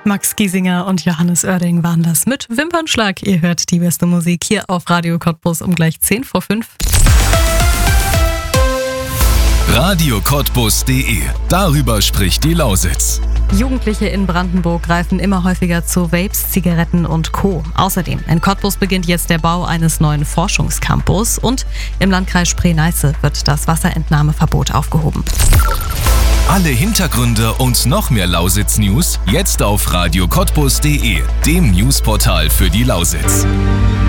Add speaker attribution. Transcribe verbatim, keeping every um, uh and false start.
Speaker 1: Max Giesinger und Johannes Oerding waren das mit Wimpernschlag. Ihr hört die beste Musik hier auf Radio Cottbus um gleich zehn vor fünf.
Speaker 2: radio cottbus punkt de. Darüber spricht die Lausitz.
Speaker 1: Jugendliche in Brandenburg greifen immer häufiger zu Vapes, Zigaretten und Co. Außerdem, in Cottbus beginnt jetzt der Bau eines neuen Forschungscampus und im Landkreis Spree-Neiße wird das Wasserentnahmeverbot aufgehoben.
Speaker 2: Alle Hintergründe und noch mehr Lausitz-News jetzt auf radio cottbus punkt de, dem Newsportal für die Lausitz.